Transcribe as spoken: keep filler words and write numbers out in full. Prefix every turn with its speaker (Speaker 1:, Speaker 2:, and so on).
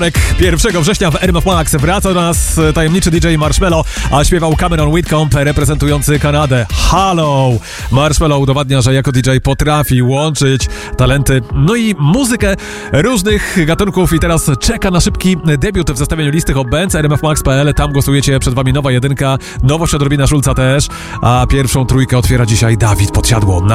Speaker 1: pierwszego września w R M F Max wraca do nas tajemniczy D J Marshmello, a śpiewał Cameron Whitcomb reprezentujący Kanadę. Halo! Marshmello udowadnia, że jako D J potrafi łączyć talenty, no i muzykę różnych gatunków i teraz czeka na szybki debiut w zestawieniu listy Hot Bands R M F Max kropka P L. Tam głosujecie, przed wami nowa jedynka, nowość odrobina Szulca też, a pierwszą trójkę otwiera dzisiaj Dawid Podsiadło.